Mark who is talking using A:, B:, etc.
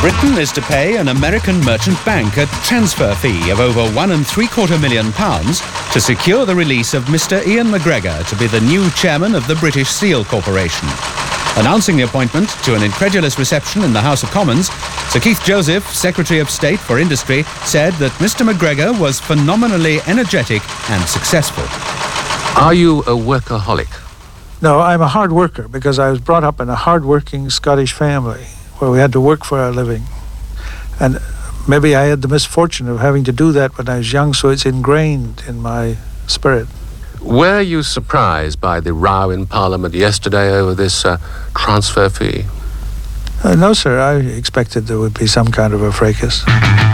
A: Britain is to pay an American merchant bank a transfer fee of over £1.75 million to secure the release of Mr. Ian McGregor to be the new chairman of the British Steel Corporation. Announcing the appointment to an incredulous reception in the House of Commons, Sir Keith Joseph, Secretary of State for Industry, said that Mr. McGregor was phenomenally energetic and successful.
B: Are you a workaholic?
C: No, I'm a hard worker because I was brought up in a hard-working Scottish family where we had to work for our living. And maybe I had the misfortune of having to do that when I was young, so it's ingrained in my spirit.
B: Were you surprised by the row in Parliament yesterday over this transfer fee?
C: No, sir. I expected there would be some kind of a fracas.